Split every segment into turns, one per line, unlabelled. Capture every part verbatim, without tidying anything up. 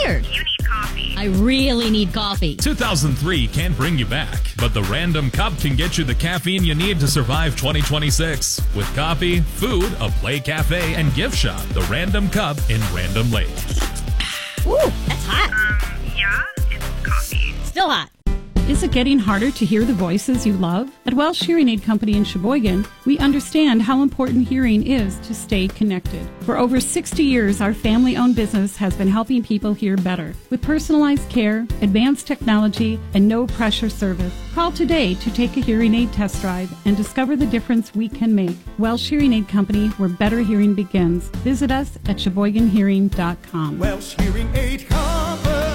weird.
You need coffee.
I really need coffee.
two thousand three can bring you back, but the Random Cup can get you the caffeine you need to survive twenty twenty-six. With coffee, food, a play cafe, and gift shop, the Random Cup in Random Lake.
Ooh, that's hot.
Um, yeah, it's coffee.
Still hot.
Is it getting harder to hear the voices you love? At Welsh Hearing Aid Company in Sheboygan, we understand how important hearing is to stay connected. For over sixty years, our family-owned business has been helping people hear better. With personalized care, advanced technology, and no-pressure service. Call today to take a hearing aid test drive and discover the difference we can make. Welsh Hearing Aid Company, where better hearing begins. Visit us at sheboygan hearing dot com.
Welsh Hearing Aid Company.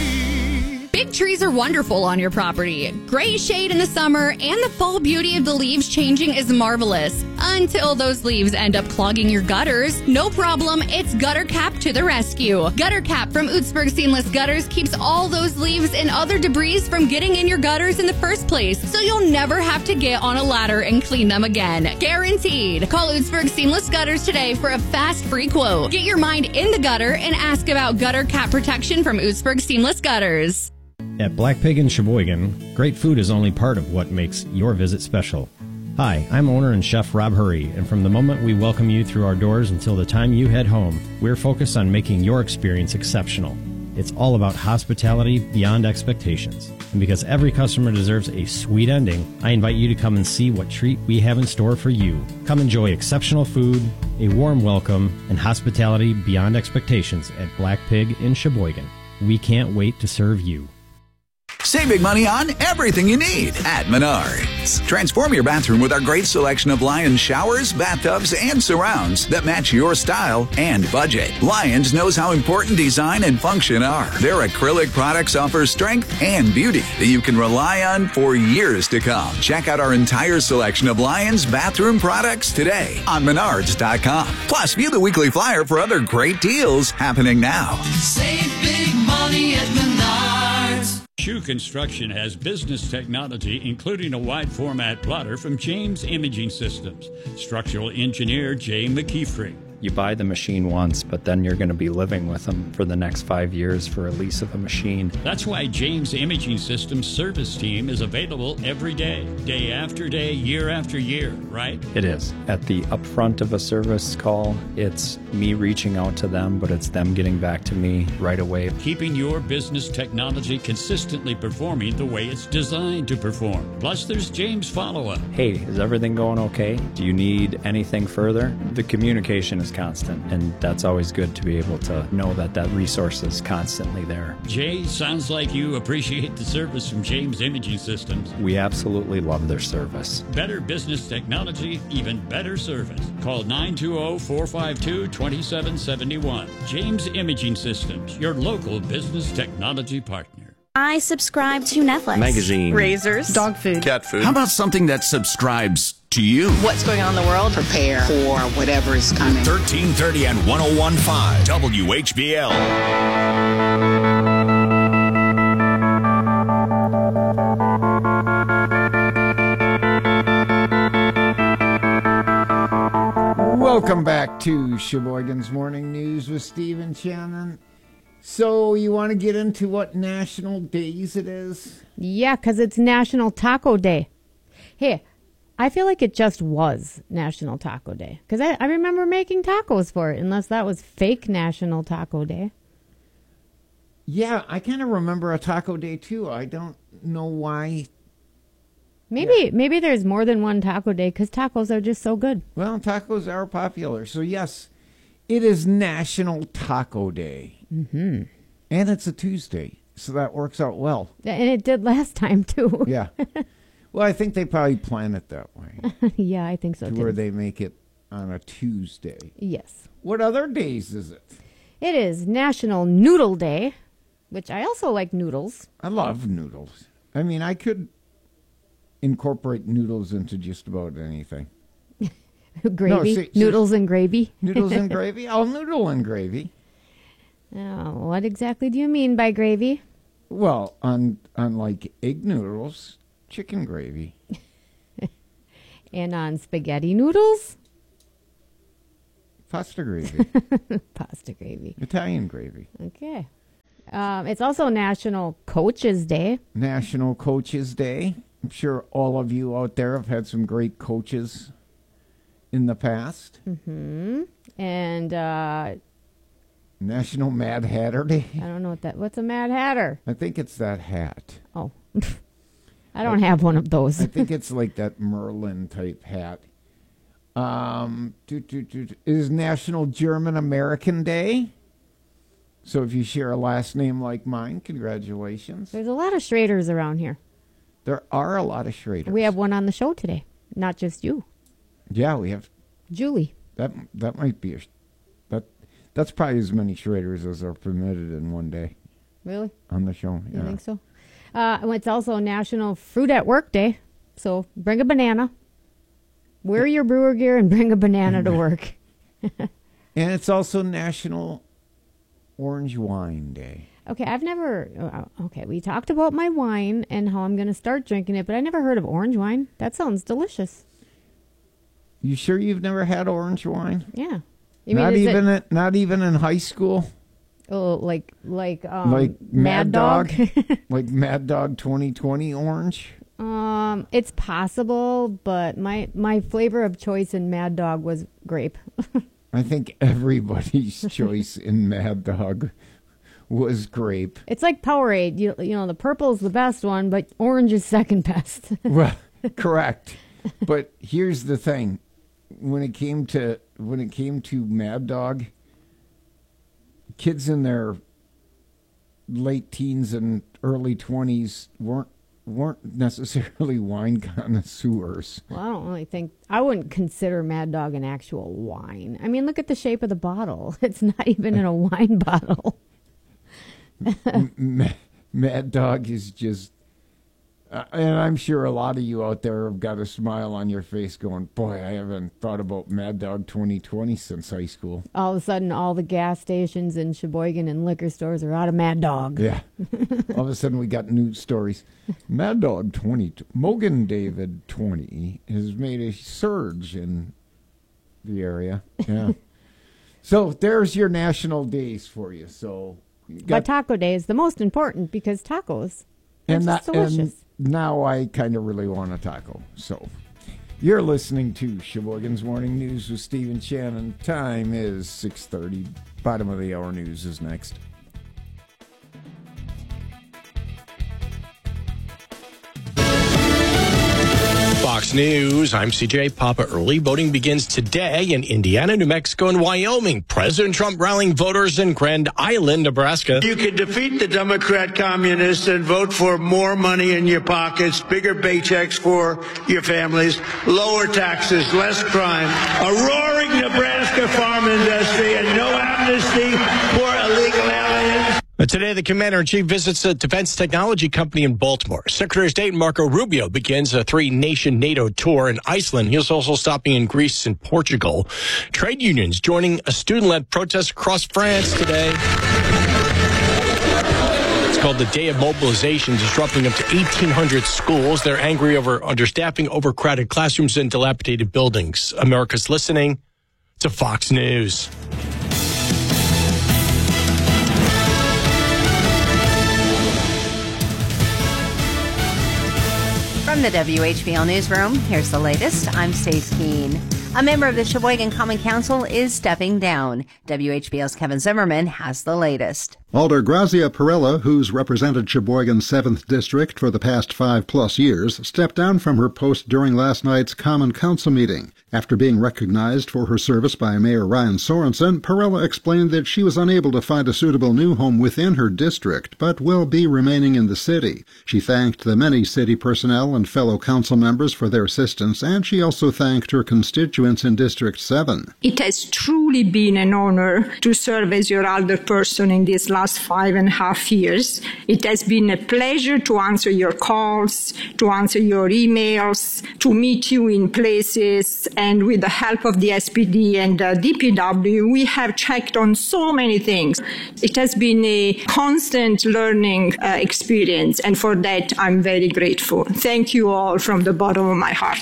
Big trees are wonderful on your property. Great shade in the summer, and the full beauty of the leaves changing is marvelous. Until those leaves end up clogging your gutters. No problem, it's Gutter Cap to the rescue. Gutter Cap from Utzberg Seamless Gutters keeps all those leaves and other debris from getting in your gutters in the first place, so you'll never have to get on a ladder and clean them again. Guaranteed. Call Utzberg Seamless Gutters today for a fast free quote. Get your mind in the gutter and ask about Gutter Cap protection from Utzberg Seamless Gutters.
At Black Pig in Sheboygan, great food is only part of what makes your visit special. Hi, I'm owner and chef Rob Hurry, and from the moment we welcome you through our doors until the time you head home, we're focused on making your experience exceptional. It's all about hospitality beyond expectations. And because every customer deserves a sweet ending, I invite you to come and see what treat we have in store for you. Come enjoy exceptional food, a warm welcome, and hospitality beyond expectations at Black Pig in Sheboygan. We can't wait to serve you.
Save big money on everything you need at Menards. Transform your bathroom with our great selection of Lions showers, bathtubs, and surrounds that match your style and budget. Lions knows how important design and function are. Their acrylic products offer strength and beauty that you can rely on for years to come. Check out our entire selection of Lions bathroom products today on menards dot com. Plus, view the weekly flyer for other great deals happening now.
Save big money at Menards.
Shoe Construction has business technology, including a wide format plotter from James Imaging Systems. Structural engineer Jay McKeefrey.
You buy the machine once, but then you're going to be living with them for the next five years for a lease of a machine.
That's why James Imaging Systems service team is available every day, day after day, year after year, right?
It is. At the upfront of a service call, it's me reaching out to them, but it's them getting back to me right away.
Keeping your business technology consistently performing the way it's designed to perform. Plus, there's James follow-up.
Hey, is everything going okay? Do you need anything further? The communication is constant, and that's always good to be able to know that that resource is constantly there.
Jay, sounds like you appreciate the service from James Imaging Systems.
We absolutely love their service.
Better business technology, even better service. Call nine two zero, four five two, two seven seven one. James Imaging Systems, your local business technology partner.
I subscribe to Netflix.
Magazine.
Razors.
Dog food. Cat food.
How about something that subscribes to you?
What's going on in the world?
Prepare for whatever is coming.
thirteen thirty and one oh one point five W H B L.
Welcome back to Sheboygan's Morning News with Steve and Shannon. So you want to get into what national days it is?
Yeah, because it's National Taco Day. Hey, I feel like it just was National Taco Day. Because I, I remember making tacos for it, unless that was fake National Taco Day.
Yeah, I kind of remember a Taco Day, too. I don't know why.
Maybe yeah. maybe there's more than one Taco Day, because tacos are just so good.
Well, tacos are popular. So, yes, it is National Taco Day.
Mm-hmm.
And it's a Tuesday, so that works out well.
And it did last time, too.
Yeah. Well, I think they probably plan it that way.
Yeah, I think so,
to
too.
Where they make it on a Tuesday.
Yes.
What other days is it?
It is National Noodle Day, which I also like noodles.
I love noodles. I mean, I could incorporate noodles into just about anything.
Gravy?
No, see,
noodles
see,
and gravy?
Noodles and gravy? I'll noodle and gravy.
Oh, what exactly do you mean by gravy?
Well, on unlike egg noodles, chicken gravy.
And on spaghetti noodles?
Pasta gravy.
Pasta gravy.
Italian gravy.
Okay. Um, it's also National Coaches Day.
National Coaches Day. I'm sure all of you out there have had some great coaches in the past.
Mm-hmm. And uh,
National Mad Hatter Day.
I don't know what that. What's a Mad Hatter?
I think it's that hat.
Oh, I don't I, have one of those.
I think it's like that Merlin type hat. Um, do, do, do, do. It is National German American Day. So if you share a last name like mine, congratulations.
There's a lot of Schraders around here.
There are a lot of Schraders.
We have one on the show today, not just you.
Yeah, we have
Julie.
That that might be a that that's probably as many Schraders as are permitted in one day.
Really?
On the show, yeah.
You think so? Uh, it's also National Fruit at Work Day. So bring a banana. Wear your brewer gear and bring a banana to work.
And it's also National Orange Wine Day.
Okay, I've never... Uh, okay, we talked about my wine and how I'm going to start drinking it, but I never heard of orange wine. That sounds delicious.
You sure you've never had orange wine?
Yeah. You
not
mean,
even
it,
at, not even in high school?
Oh, like like um,
like
Mad,
Mad
Dog?
Dog? Like Mad Dog twenty twenty orange?
Um, it's possible, but my, my flavor of choice in Mad Dog was grape.
I think everybody's choice in Mad Dog was grape.
It's like Powerade. You, you know, the purple's the best one, but orange is second best.
Well, correct. But here's the thing. When it came to when it came to Mad Dog, kids in their late teens and early twenties weren't weren't necessarily wine connoisseurs.
Well, I don't really think I wouldn't consider Mad Dog an actual wine. I mean, look at the shape of the bottle. It's not even in a wine bottle.
M- Mad Dog is just, uh, and I'm sure a lot of you out there have got a smile on your face going, boy, I haven't thought about Mad Dog twenty twenty since high school.
All of a sudden, all the gas stations in Sheboygan and liquor stores are out of Mad Dog.
Yeah. All of a sudden, we got news stories. Mad Dog twenty, Mogan David twenty has made a surge in the area. Yeah. So there's your national days for you. So, you got,
but Taco Day is the most important because tacos are
and
just
that,
delicious.
And now I kind of really want a taco. So you're listening to Sheboygan's Morning News with Stephen Shannon. Time is six thirty. Bottom of the hour news is next.
Fox News, I'm C J Papa. Early voting begins today in Indiana, New Mexico, and Wyoming. President Trump rallying voters in Grand Island, Nebraska.
You can defeat the Democrat communists and vote for more money in your pockets, bigger paychecks for your families, lower taxes, less crime, a roaring Nebraska farm industry, and no amnesty for illegal aliens.
Today, the commander-in-chief visits a defense technology company in Baltimore. Secretary of State Marco Rubio begins a three-nation NATO tour in Iceland. He's also stopping in Greece and Portugal. Trade unions joining a student-led protest across France today. It's called the Day of Mobilization, disrupting up to eighteen hundred schools. They're angry over understaffing, overcrowded classrooms, and dilapidated buildings. America's listening to Fox News.
From the W H B L Newsroom, here's the latest. I'm Stace Keene. A member of the Sheboygan Common Council is stepping down. W H B L's Kevin Zimmerman has the latest.
Alder Grazia Perella, who's represented Sheboygan's seventh District for the past five-plus years, stepped down from her post during last night's Common Council meeting. After being recognized for her service by Mayor Ryan Sorensen, Perella explained that she was unable to find a suitable new home within her district, but will be remaining in the city. She thanked the many city personnel and fellow council members for their assistance, and she also thanked her constituents in District seven.
It has truly been an honor to serve as your alderperson in these last five and a half years. It has been a pleasure to answer your calls, to answer your emails, to meet you in places, and with the help of the S P D and uh, D P W, we have checked on so many things. It has been a constant learning uh, experience, and for that, I'm very grateful. Thank you all from the bottom of my heart.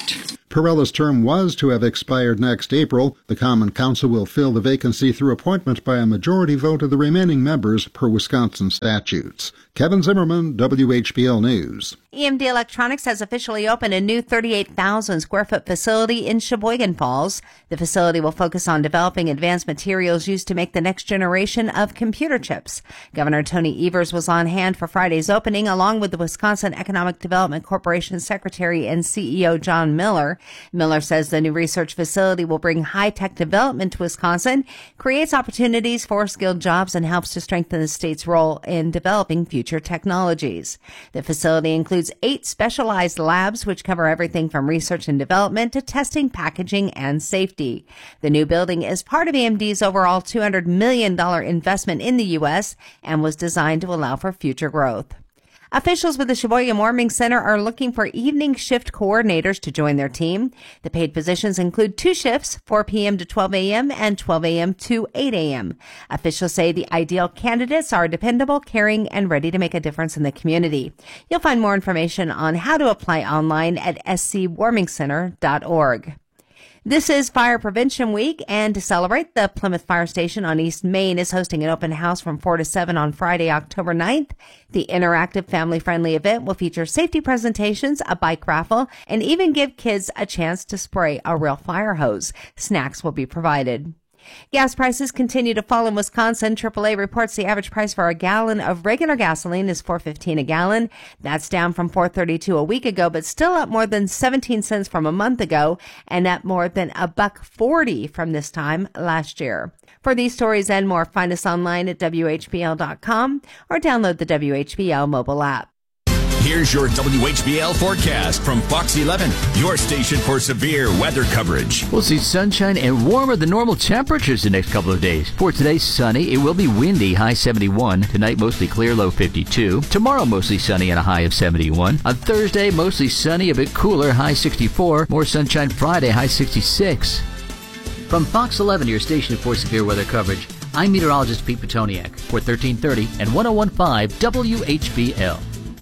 Perella's term was to have expired next April. The Common Council will fill the vacancy through appointment by a majority vote of the remaining members per Wisconsin statutes. Kevin Zimmerman, W H B L News.
E M D Electronics has officially opened a new thirty-eight thousand square foot facility in Sheboygan Falls. The facility will focus on developing advanced materials used to make the next generation of computer chips. Governor Tony Evers was on hand for Friday's opening, along with the Wisconsin Economic Development Corporation Secretary and C E O John Miller. Miller says the new research facility will bring high-tech development to Wisconsin, creates opportunities for skilled jobs, and helps to strengthen the state's role in developing future technologies. The facility includes eight specialized labs, which cover everything from research and development to testing, packaging, and safety. The new building is part of E M D's overall two hundred million dollars investment in the U S and was designed to allow for future growth. Officials with the Sheboygan Warming Center are looking for evening shift coordinators to join their team. The paid positions include two shifts, four p.m. to twelve a.m. and twelve a.m. to eight a.m. Officials say the ideal candidates are dependable, caring, and ready to make a difference in the community. You'll find more information on how to apply online at s c warming center dot org. This is Fire Prevention Week, and to celebrate, the Plymouth Fire Station on East Main is hosting an open house from four to seven on Friday, October ninth. The interactive, family-friendly event will feature safety presentations, a bike raffle, and even give kids a chance to spray a real fire hose. Snacks will be provided. Gas prices continue to fall in Wisconsin. triple A reports the average price for a gallon of regular gasoline is four fifteen a gallon. That's down from four thirty-two a week ago, but still up more than seventeen cents from a month ago and up more than a buck forty from this time last year. For these stories and more, find us online at W H B L dot com or download the W H B L mobile app.
Here's your W H B L forecast from Fox eleven, your station for severe weather coverage.
We'll see sunshine and warmer than normal temperatures the next couple of days. For today, sunny. It will be windy, high seventy-one. Tonight, mostly clear, low fifty-two. Tomorrow, mostly sunny and a high of seventy-one. On Thursday, mostly sunny, a bit cooler, high sixty-four. More sunshine Friday, high sixty-six. From Fox eleven, your station for severe weather coverage, I'm meteorologist Pete Petoniak for thirteen thirty and one oh one point five W H B L.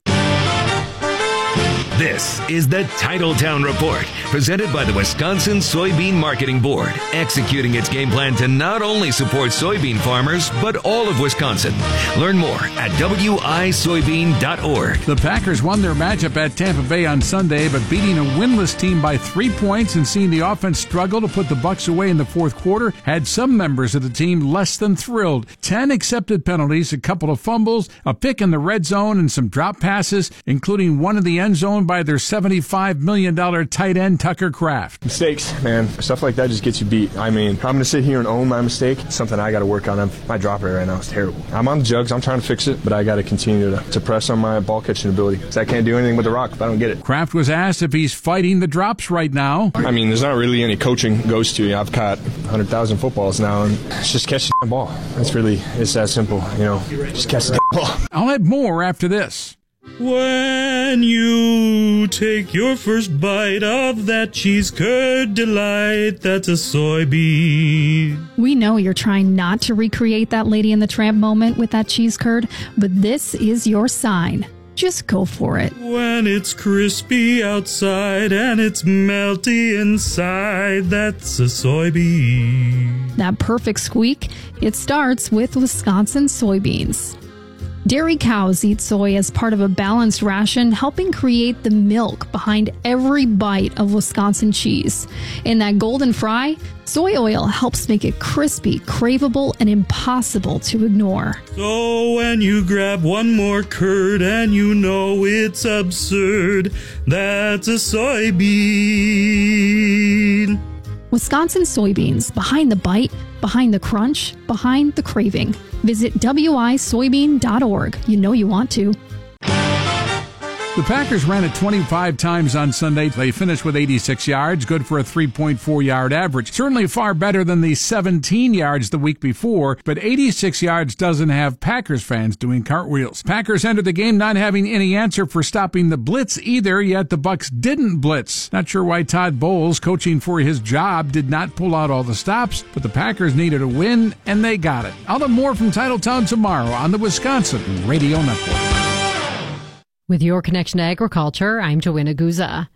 This is the Titletown Report, presented by the Wisconsin Soybean Marketing Board, executing its game plan to not only support soybean farmers, but all of Wisconsin. Learn more at W I soybean dot org.
The Packers won their matchup at Tampa Bay on Sunday, but beating a winless team by three points and seeing the offense struggle to put the Bucs away in the fourth quarter had some members of the team less than thrilled. Ten accepted penalties, a couple of fumbles, a pick in the red zone, and some drop passes, including one in the end zone by their seventy-five million dollars tight end Tucker Kraft.
Mistakes, man. Stuff like that just gets you beat. I mean, I'm going to sit here and own my mistake. It's something I got to work on. I'm, my drop rate right now is terrible. I'm on the jugs. I'm trying to fix it, but I got to continue to, to press on my ball catching ability. Because I can't do anything with the rock if I don't get it.
Kraft was asked if he's fighting the drops right now.
I mean, there's not really any coaching goes to. I've caught one hundred thousand footballs now, and it's just catch the ball. It's really, it's that simple, you know. Just catch the ball.
I'll have more after this.
When you take your first bite of that cheese curd delight, that's a soybean.
We know you're trying not to recreate that Lady and the Tramp moment with that cheese curd, but this is your sign. Just go for it.
When it's crispy outside and it's melty inside, that's a soybean.
That perfect squeak, it starts with Wisconsin soybeans. Dairy cows eat soy as part of a balanced ration, helping create the milk behind every bite of Wisconsin cheese. In that golden fry, soy oil helps make it crispy, craveable, and impossible to ignore.
So when you grab one more curd and you know it's absurd, that's a soybean.
Wisconsin soybeans, behind the bite, behind the crunch, behind the craving. Visit W I soybean dot org. You know you want to.
The Packers ran it twenty-five times on Sunday. They finished with eighty-six yards, good for a three point four yard average. Certainly far better than the seventeen yards the week before, but eighty-six yards doesn't have Packers fans doing cartwheels. Packers entered the game not having any answer for stopping the blitz either, yet the Bucs didn't blitz. Not sure why Todd Bowles, coaching for his job, did not pull out all the stops, but the Packers needed a win, and they got it. I'll have more from Titletown tomorrow on the Wisconsin Radio Network.
With your connection to agriculture, I'm Joanna Guza.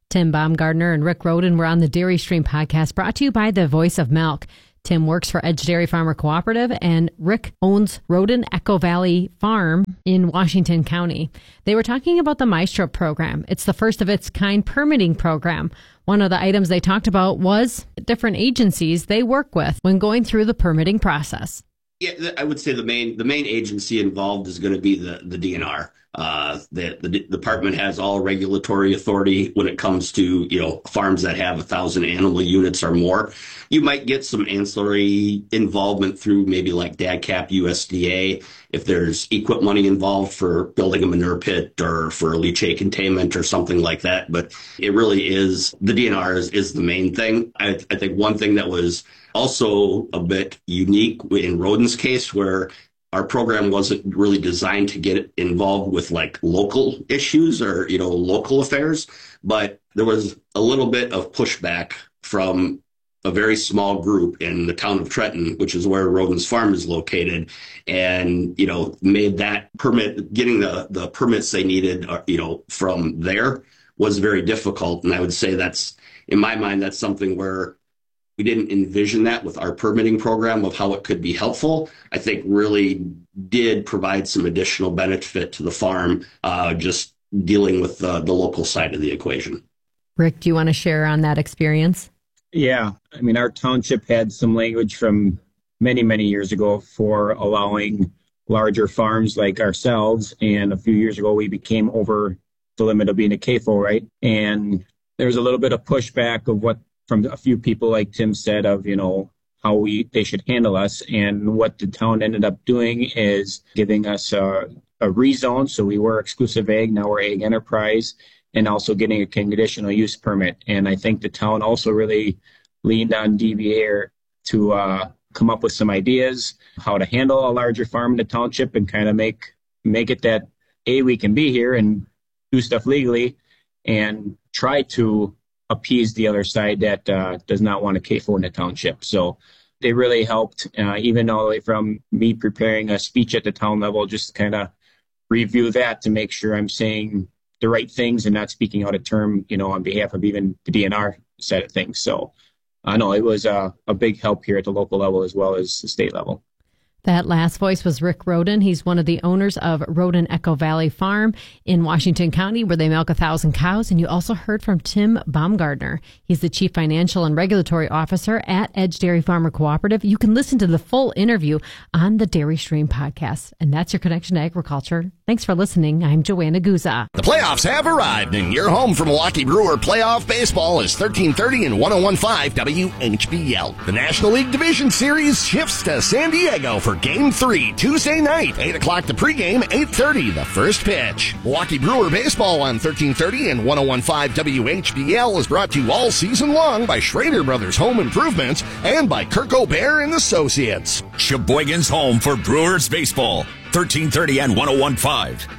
Tim Baumgartner and Rick Roden were on the Dairy Stream podcast, brought to you by the Voice of Milk. Tim works for Edge Dairy Farmer Cooperative, and Rick owns Roden Echo Valley Farm in Washington County. They were talking about the Maestro program. It's the first of its kind permitting program. One of the items they talked about was different agencies they work with when going through the permitting process.
Yeah, I would say the main the main agency involved is going to be the, the D N R. Uh, the, the department has all regulatory authority when it comes to, you know, farms that have a thousand animal units or more. You might get some ancillary involvement through maybe like D A D C A P, U S D A, if there's equip money involved for building a manure pit or for leachate containment or something like that. But it really is, the D N R is, is the main thing. I, I think one thing that was also a bit unique in Roden's case, where our program wasn't really designed to get involved with like local issues or, you know, local affairs, but there was a little bit of pushback from a very small group in the town of Trenton, which is where Roden's farm is located, and, you know, made that permit, getting the, the permits they needed, you know, from there was very difficult. And I would say that's, in my mind, that's something where we didn't envision that with our permitting program of how it could be helpful. I think really did provide some additional benefit to the farm, uh, just dealing with uh, the local side of the equation.
Rick, do you want to share on that experience?
Yeah. I mean, our township had some language from many, many years ago for allowing larger farms like ourselves. And a few years ago, we became over the limit of being a C A F O, right? And there was a little bit of pushback of what from a few people, like Tim said, of, you know, how we they should handle us. And what the town ended up doing is giving us a, a rezone. So we were exclusive ag, now we're ag enterprise, and also getting a conditional use permit. And I think the town also really leaned on D V A to uh, come up with some ideas how to handle a larger farm in the township and kind of make make it that, A, we can be here and do stuff legally, and try to appease the other side that uh, does not want a C A F O in the township. So they really helped, uh, even all the way from me preparing a speech at the town level, just kind of review that to make sure I'm saying the right things and not speaking out of term, you know, on behalf of even the D N R side of things. So I know it was uh, a big help here at the local level as well as the state level.
That last voice was Rick Roden. He's one of the owners of Roden Echo Valley Farm in Washington County, where they milk a thousand cows. And you also heard from Tim Baumgartner. He's the Chief Financial and Regulatory Officer at Edge Dairy Farmer Cooperative. You can listen to the full interview on the Dairy Stream podcast. And that's your connection to agriculture. Thanks for listening. I'm Joanna Guza.
The playoffs have arrived, and your home for Milwaukee Brewer playoff baseball is thirteen thirty and one oh one point five W H B L. The National League Division Series shifts to San Diego for Game three, Tuesday night, eight o'clock the pregame, eight thirty the first pitch. Milwaukee Brewer baseball on thirteen thirty and one oh one point five W H B L is brought to you all season long by Schrader Brothers Home Improvements and by Kirk O'Bear and Associates.
Sheboygan's home for Brewers baseball. thirteen thirty and one oh one point five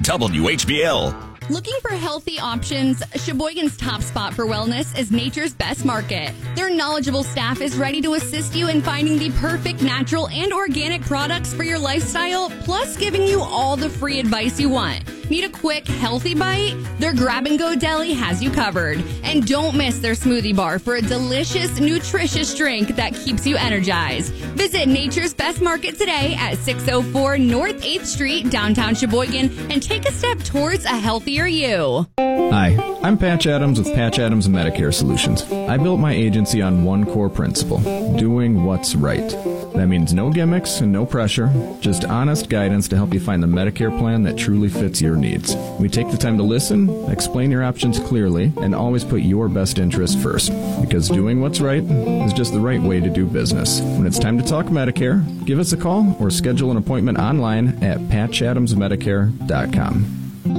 W H B L.
Looking for healthy options? Sheboygan's top spot for wellness is Nature's Best Market. Their knowledgeable staff is ready to assist you in finding the perfect natural and organic products for your lifestyle, plus giving you all the free advice you want. Need a quick, healthy bite? Their grab-and-go deli has you covered. And don't miss their smoothie bar for a delicious, nutritious drink that keeps you energized. Visit Nature's Best Market today at six oh four North eighth Street, downtown Sheboygan, and take a step towards a healthier you.
Hi, I'm Patch Adams with Patch Adams Medicare Solutions. I built my agency on one core principle, doing what's right. That means no gimmicks and no pressure, just honest guidance to help you find the Medicare plan that truly fits your needs. We take the time to listen, explain your options clearly, and always put your best interest first. Because doing what's right is just the right way to do business. When it's time to talk Medicare, give us a call or schedule an appointment online at patch adams medicare dot com.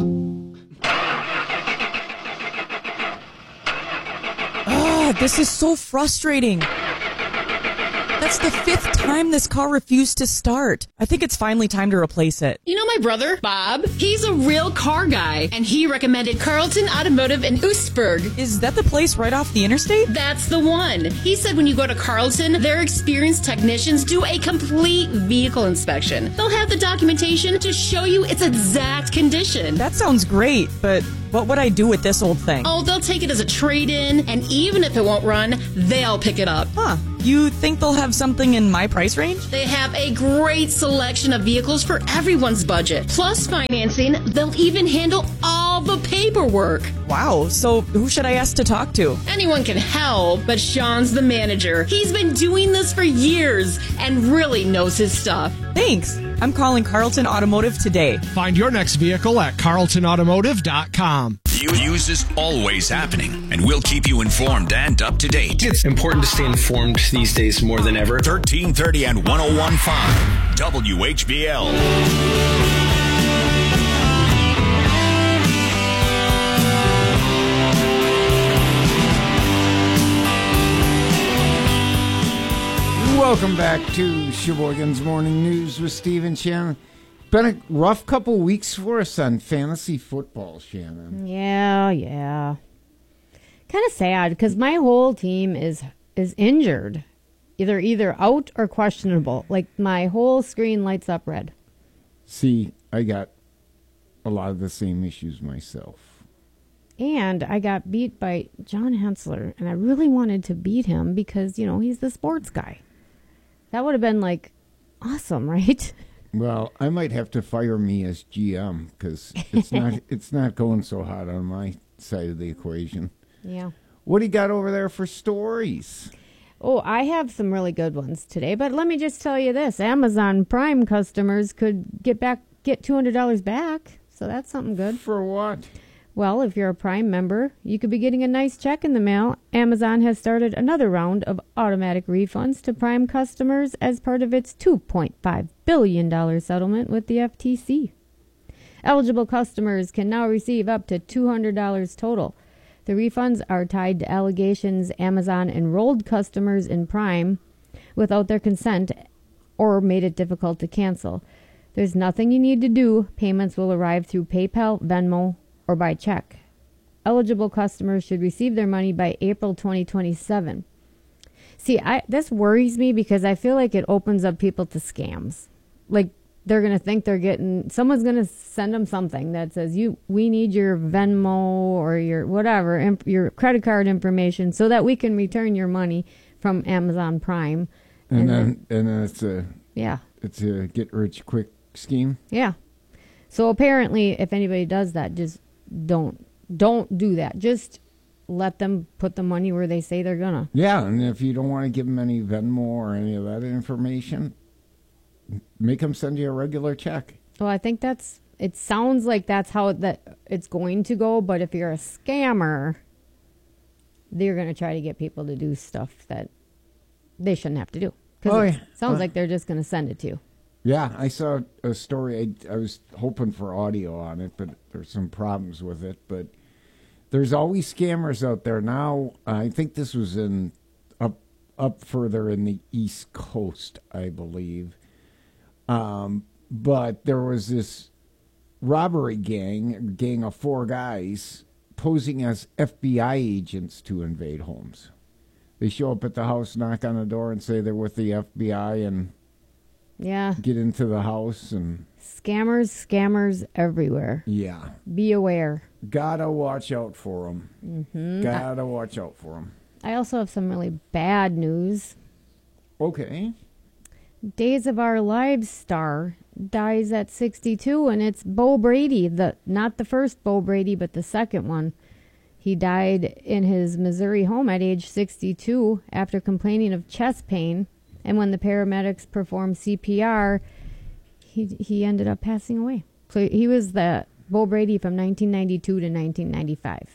Oh, this is so frustrating. That's the fifth time this car refused to start. I think it's finally time to replace it.
You know my brother, Bob? He's a real car guy, and he recommended Carlton Automotive in Oostburg.
Is that the place right off the interstate?
That's the one. He said when you go to Carlton, their experienced technicians do a complete vehicle inspection. They'll have the documentation to show you its exact condition.
That sounds great, but What would I do with this old thing?
Oh, they'll take it as a trade-in, and even if it won't run, they'll pick it up.
Huh. You think they'll have something in my price range?
They have a great selection of vehicles for everyone's budget. Plus financing, they'll even handle all the paperwork.
Wow, so who should I ask to talk to?
Anyone can help, but Sean's the manager. He's been doing this for years and really knows his stuff.
Thanks. I'm calling Carlton Automotive today.
Find your next vehicle at carlton automotive dot com.
News is always happening, and we'll keep you informed and up to date.
It's important to stay informed these days more than ever.
thirteen thirty and one oh one point five W H B L.
Welcome back to Sheboygan's Morning News with Steve and Shannon. Been a rough couple weeks for us on fantasy football, Shannon.
Yeah, yeah. Kind of sad because my whole team is is injured, either either out or questionable. Like my whole screen lights up red.
See, I got a lot of the same issues myself.
And I got beat by John Hensler, and I really wanted to beat him because, you know, he's the sports guy. That would have been, like, awesome, right?
Well, I might have to fire me as G M because it's not it's not going so hot on my side of the equation.
Yeah.
What do you got over there for stories?
Oh, I have some really good ones today, but let me just tell you this. Amazon Prime customers could get back get two hundred dollars back, so that's something good.
For what?
Well, if you're a Prime member, you could be getting a nice check in the mail. Amazon has started another round of automatic refunds to Prime customers as part of its two point five billion dollars settlement with the F T C. Eligible customers can now receive up to two hundred dollars total. The refunds are tied to allegations Amazon enrolled customers in Prime without their consent or made it difficult to cancel. There's nothing you need to do. Payments will arrive through PayPal, Venmo, or by check. Eligible customers should receive their money by April twenty twenty-seven. See, I this worries me because I feel like it opens up people to scams. Like they're going to think they're getting, someone's going to send them something that says, "You, we need your Venmo or your whatever, imp, your credit card information so that we can return your money from Amazon Prime."
And,
and
then, then, and then it's a,
yeah,
it's a get rich quick scheme.
Yeah. So apparently if anybody does that, just don't don't do that. Just let them put the money where they say they're gonna.
Yeah, and if you don't want to give them any Venmo or any of that information, make them send you a regular check.
Well, I think that's, it sounds like that's how that it's going to go, but if you're a scammer, they're going to try to get people to do stuff that they shouldn't have to do. Because
oh,
it
yeah.
sounds
uh,
like they're just going to send it to you.
Yeah, I saw a story. I, I was hoping for audio on it, but there's some problems with it. But there's always scammers out there now. I think this was in up up further in the East Coast, I believe. Um, but there was this robbery gang, a gang of four guys, posing as F B I agents to invade homes. They show up at the house, knock on the door, and say they're with the F B I and
yeah,
get into the house. And
scammers, scammers everywhere.
Yeah.
Be aware.
Gotta watch out for them.
Mm-hmm.
Gotta watch out for them.
I also have some really bad news.
Okay.
Days of Our Lives star dies at sixty-two, and it's Bo Brady, the not the first Bo Brady, but the second one. He died in his Missouri home at age sixty-two after complaining of chest pain, and when the paramedics performed C P R, he he ended up passing away. So he was the Bo Brady from nineteen ninety-two to nineteen ninety-five.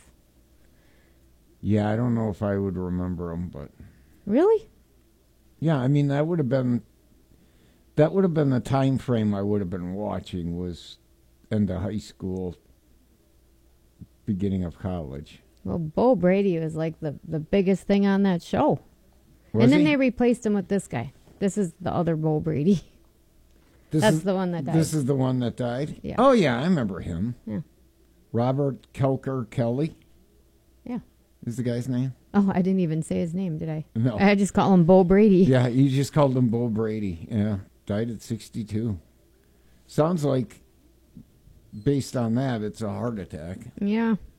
Yeah, I don't know if I would remember him, but
really,
yeah, I mean that would have been that would have been the time frame I would have been watching, was end of high school, beginning of college.
Well, Bo Brady was like the, the biggest thing on that show.
Was
and then
he?
they replaced him with this guy. This is the other Bo Brady.
This
That's
is,
the one that died.
This is the one that died?
Yeah.
Oh, yeah, I remember him.
Yeah.
Robert Kelker Kelly?
Yeah.
Is the guy's name?
Oh, I didn't even say his name, did I?
No.
I just call him Bo Brady.
Yeah, you just called him Bo Brady. Yeah, died at sixty-two. Sounds like, based on that, it's a heart attack.
Yeah.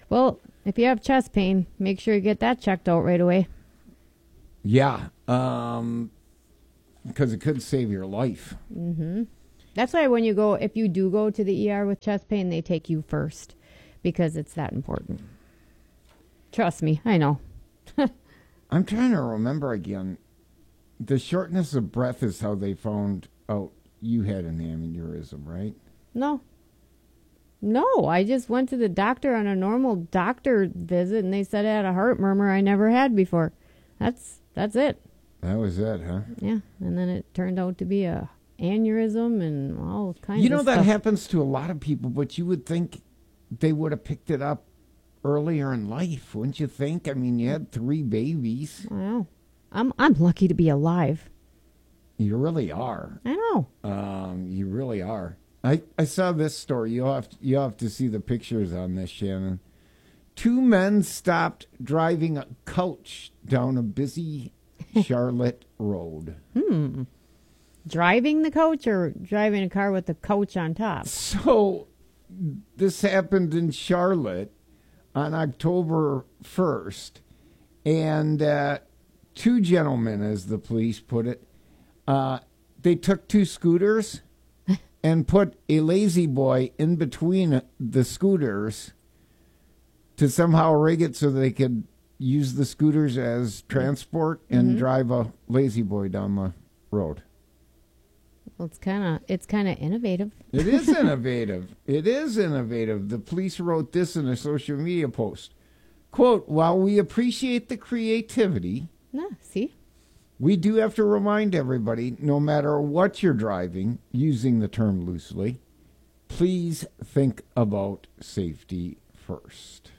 Well, if you have chest pain, make sure you get that checked out right away.
Yeah, um, because it could save your life.
Mm-hmm. That's why when you go, if you do go to the E R with chest pain, they take you first because it's that important. Trust me, I know.
I'm trying to remember again. The shortness of breath is how they found out you had an aneurysm, right?
No. No, I just went to the doctor on a normal doctor visit, and they said I had a heart murmur I never had before. That's that's it.
That was it, huh?
Yeah, and then it turned out to be a aneurysm and all kinds
You know,
of
that
stuff.
happens to a lot of people, but you would think they would have picked it up earlier in life, wouldn't you think? I mean, you had three babies.
Wow. I'm I'm lucky to be alive.
You really are.
I know.
Um, you really are. I, I saw this story. You'll have to, you'll have to see the pictures on this, Shannon. Two men stopped driving a coach down a busy Charlotte road.
Hmm. Driving the coach or driving a car with the coach on top?
So this happened in Charlotte on October first. And uh, two gentlemen, as the police put it, uh, they took two scooters and put a lazy boy in between the scooters to somehow rig it so they could use the scooters as transport and
Mm-hmm.
drive a lazy boy down the road.
Well, it's kind of it's kind of innovative.
It is innovative. It is innovative. The police wrote this in a social media post. Quote, while we appreciate the creativity,
No, see?
we do have to remind everybody, no matter what you're driving, using the term loosely, please think about safety first.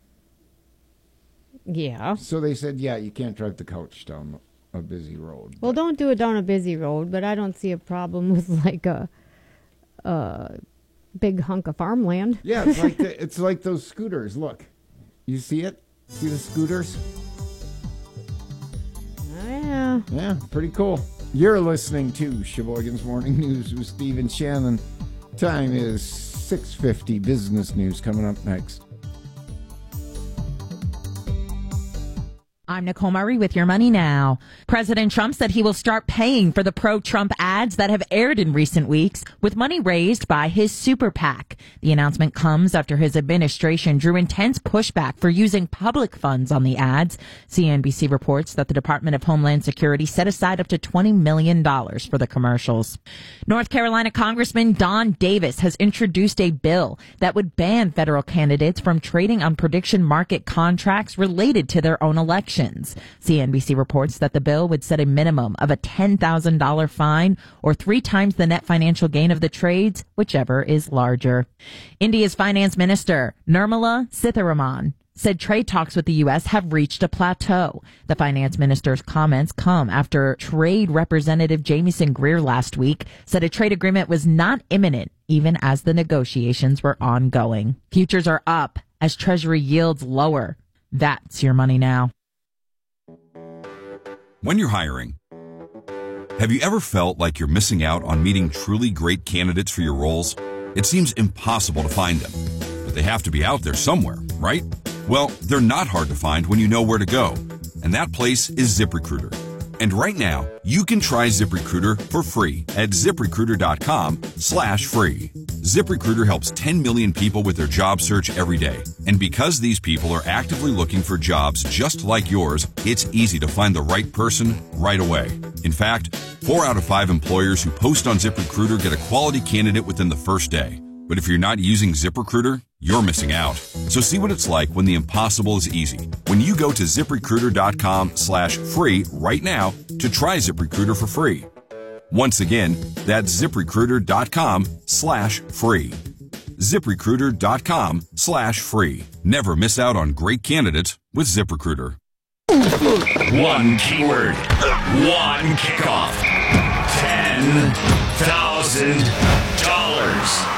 Yeah.
So they said, yeah, you can't drive the couch down a busy road.
Well, don't do it down a busy road, but I don't see a problem with like a, a big hunk of farmland.
Yeah, it's like the, it's like those scooters. Look, you see it? See the scooters?
Oh, yeah.
Yeah, pretty cool. You're listening to Sheboygan's Morning News with Steve and Shannon. Time is six fifty. Business news coming up next.
I'm Nicole Murray with Your Money Now. President Trump said he will start paying for the pro-Trump ads that have aired in recent weeks with money raised by his super PAC. The announcement comes after his administration drew intense pushback for using public funds on the ads. C N B C reports that the Department of Homeland Security set aside up to twenty million dollars for the commercials. North Carolina Congressman Don Davis has introduced a bill that would ban federal candidates from trading on prediction market contracts related to their own election. C N B C reports that the bill would set a minimum of a ten thousand dollars fine or three times the net financial gain of the trades, whichever is larger. India's finance minister, Nirmala Sitharaman, said trade talks with the U S have reached a plateau. The finance minister's comments come after Trade Representative Jamieson Greer last week said a trade agreement was not imminent, even as the negotiations were ongoing. Futures are up as Treasury yields lower. That's Your Money Now.
When you're hiring, have you ever felt like you're missing out on meeting truly great candidates for your roles? It seems impossible to find them, but they have to be out there somewhere, right? Well, they're not hard to find when you know where to go, and that place is ZipRecruiter. And right now, you can try ZipRecruiter for free at ZipRecruiter.com slash free. ZipRecruiter helps ten million people with their job search every day. And because these people are actively looking for jobs just like yours, it's easy to find the right person right away. In fact, four out of five employers who post on ZipRecruiter get a quality candidate within the first day. But if you're not using ZipRecruiter, you're missing out. So see what it's like when the impossible is easy. When you go to ZipRecruiter.com slash free right now to try ZipRecruiter for free. Once again, that's ZipRecruiter.com slash free. ZipRecruiter.com slash free. Never miss out on great candidates with ZipRecruiter.
One keyword. One kickoff. Ten thousand dollars.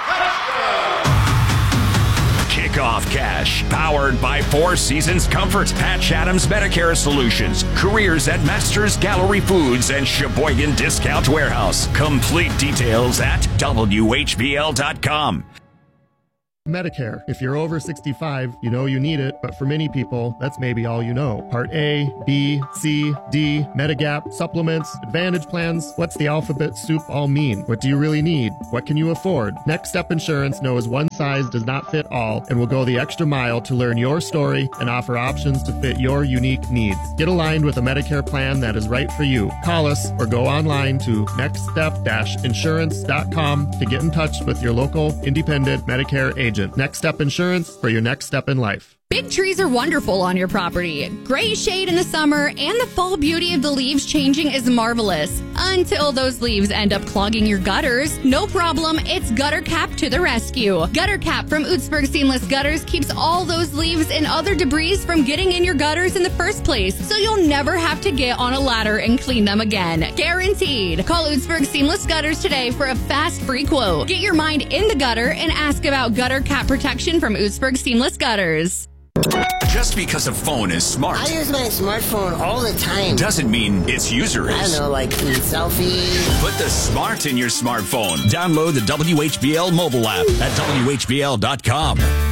Kickoff Cash, powered by Four Seasons Comfort, Patch Adams Medicare Solutions, careers at Masters Gallery Foods and Sheboygan Discount Warehouse. Complete details at W H B L dot com.
Medicare. If you're over sixty-five, you know you need it, but for many people, that's maybe all you know. Part A, B, C, D, Medigap, supplements, Advantage plans. What's the alphabet soup all mean? What do you really need? What can you afford? Next Step Insurance knows one size does not fit all and will go the extra mile to learn your story and offer options to fit your unique needs. Get aligned with a Medicare plan that is right for you. Call us or go online to next step insurance dot com to get in touch with your local independent Medicare agent. Next Step Insurance for your next step in life.
Big trees are wonderful on your property. Great shade in the summer, and the fall beauty of the leaves changing is marvelous. Until those leaves end up clogging your gutters. No problem, it's Gutter Cap to the rescue. Gutter Cap from Utzberg Seamless Gutters keeps all those leaves and other debris from getting in your gutters in the first place, so you'll never have to get on a ladder and clean them again. Guaranteed. Call Utzberg Seamless Gutters today for a fast free quote. Get your mind in the gutter and ask about Gutter Cap protection from Utzberg Seamless Gutters.
Just because a phone is smart.
I use my smartphone all the time.
Doesn't mean its user is.
I don't know, like selfies.
Put the smart in your smartphone. Download the W H B L mobile app at W H B L dot com.